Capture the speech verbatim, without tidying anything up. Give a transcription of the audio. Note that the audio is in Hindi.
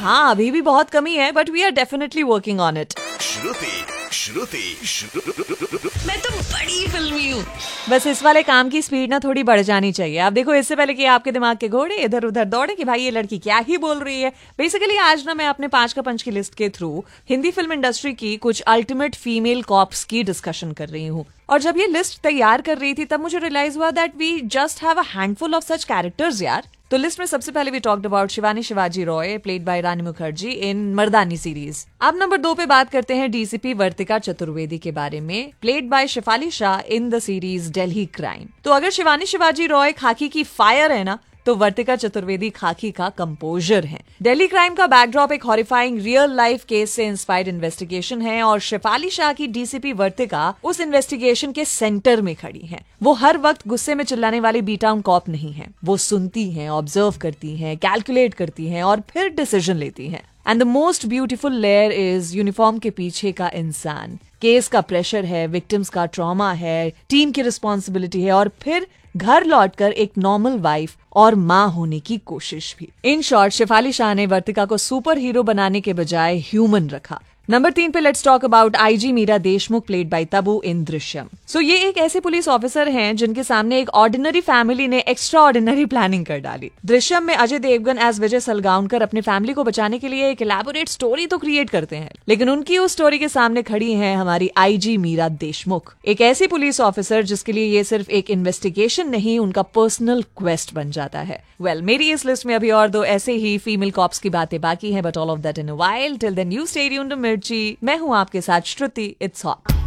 हाँ, अभी भी बहुत कमी है, but we are definitely working on it. श्रुति श्रुति मैं तो बड़ी फिल्मी हूँ। बस इस वाले काम की स्पीड ना थोड़ी बढ़ जानी चाहिए। आप देखो, इससे पहले कि आपके दिमाग के घोड़े इधर उधर दौड़े कि भाई ये लड़की क्या ही बोल रही है। बेसिकली आज ना मैं अपने पांच का पंच की लिस्ट के थ्रू हिंदी फिल्म इंडस्ट्री की कुछ अल्टीमेट फीमेल कॉप्स की डिस्कशन कर रही हूँ। और जब ये लिस्ट तैयार कर रही थी तब मुझे रियलाइज हुआ that we just have a handful of such characters यार। तो लिस्ट में सबसे पहले we talked about Shivani Shivaji Roy, played by Rani Mukherjee in Mardaani series. अब नंबर दो पे बात करते हैं डीसीपी वर्तिका चतुर्वेदी के बारे में, played by Shefali Shah in the series Delhi crime. तो अगर शिवानी शिवाजी रॉय खाकी की फायर है ना, तो वर्तिका चतुर्वेदी खाकी का कंपोजर है। दिल्ली क्राइम का बैकड्रॉप एक हॉरिफाइंग रियल लाइफ केस से इंस्पायर्ड इन्वेस्टिगेशन है और शेफाली शाह की डीसीपी वर्तिका उस इन्वेस्टिगेशन के सेंटर में खड़ी है। वो हर वक्त गुस्से में चिल्लाने वाली बी टाउन कॉप नहीं है। वो सुनती हैं, ऑब्जर्व करती हैं, कैलकुलेट करती हैं और फिर डिसीजन लेती हैं। And the most beautiful layer is uniform के पीछे का इंसान। केस का प्रेशर है, विक्टिम्स का ट्रॉमा है, टीम की रिस्पॉन्सिबिलिटी है और फिर घर लौटकर एक नॉर्मल वाइफ और माँ होने की कोशिश भी। इन शॉर्ट शेफाली शाह ने वर्तिका को सुपर हीरो बनाने के बजाय ह्यूमन रखा। नंबर तीन पे let's talk about IG Meera Deshmukh, played by Tabu इन दृश्यम। सो ये एक ऐसे पुलिस ऑफिसर हैं जिनके सामने एक ऑर्डिनरी फैमिली ने एक्स्ट्रा ऑर्डिनरी प्लानिंग कर डाली। दृश्यम में अजय देवगन एज विजय सलगांवकर अपने फैमिली को बचाने के लिए एक इलैबोरेट स्टोरी तो क्रिएट करते हैं, लेकिन उनकी उस स्टोरी के सामने खड़ी है हमारी आईजी मीरा देशमुख, एक ऐसी पुलिस ऑफिसर जिसके लिए ये सिर्फ एक इन्वेस्टिगेशन नहीं, उनका पर्सनल क्वेस्ट बन जाता है। वेल well, मेरी इस लिस्ट में अभी और दो ऐसे ही फीमेल कॉप्स की बातें बाकी हैं, but all of that in a while. Till then you stay tuned to मिर्ची। मैं हूं आपके साथ श्रुति। It's hot.